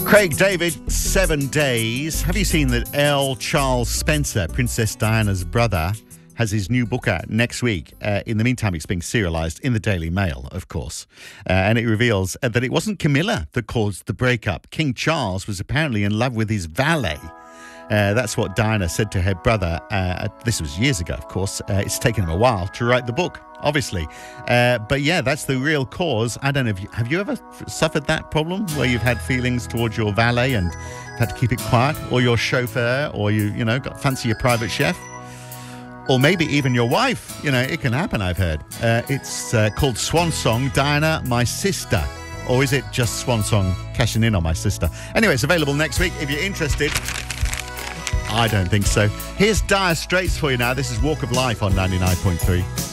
Craig David, 7 Days. Have you seen that Earl Charles Spencer, Princess Diana's brother, has his new book out next week? In the meantime, it's being serialised in the Daily Mail, of course. And it reveals that it wasn't Camilla that caused the breakup. King Charles was apparently in love with his valet. That's what Diana said to her brother. This was years ago, of course. It's taken him a while to write the book, obviously. But yeah, that's the real cause. I don't know, have you ever suffered that problem where you've had feelings towards your valet and had to keep it quiet, or your chauffeur, or you know, got fancy your private chef? Or maybe even your wife. You know, it can happen, I've heard. It's called Swan Song, Diana, My Sister. Or is it just Swan Song, cashing in on my sister? Anyway, it's available next week if you're interested. I don't think so. Here's Dire Straits for you now. This is Walk of Life on 99.3.